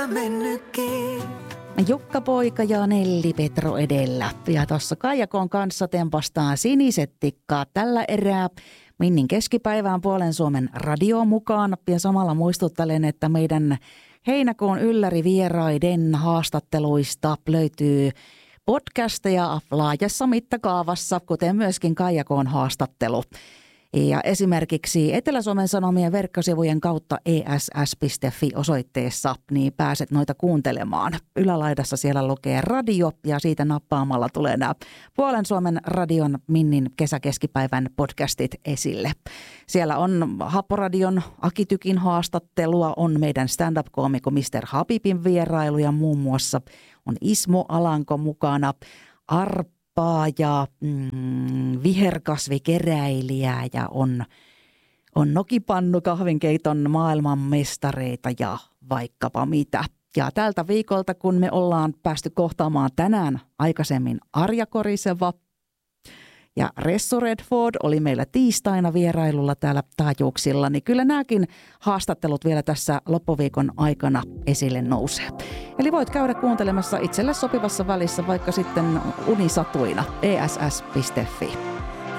mennytkin. Jukka Poika ja Nelli Petro edellä. Ja tuossa Kaijakon kanssa tempastaan siniset tikkaat tällä erää. Minnin keskipäivään puolen Suomen radio mukaan. Ja samalla muistuttelen, että meidän heinäkuun yllärivieraiden haastatteluista löytyy podcasteja laajassa mittakaavassa, kuten myöskin Kaijakon haastattelu. Ja esimerkiksi Etelä-Suomen Sanomien verkkosivujen kautta ess.fi-osoitteessa niin pääset noita kuuntelemaan. Ylälaidassa siellä lukee radio ja siitä nappaamalla tulee nämä puolen Suomen radion Minnin kesäkeskipäivän podcastit esille. Siellä on Happoradion Akitykin haastattelua, on meidän stand-up-koomikko Mr. Habibin vierailuja muun muassa. On Ismo Alanko mukana, ja viherkasvikeräilijää ja on nokipannu kahvinkeiton maailmanmestareita ja vaikkapa mitä. Ja tältä viikolta, kun me ollaan päästy kohtaamaan tänään aikaisemmin Arja Koriseva ja Ressu Redford oli meillä tiistaina vierailulla täällä taajuuksilla, niin kyllä nämäkin haastattelut vielä tässä loppuviikon aikana esille nousee. Eli voit käydä kuuntelemassa itselle sopivassa välissä vaikka sitten unisatuina ess.fi.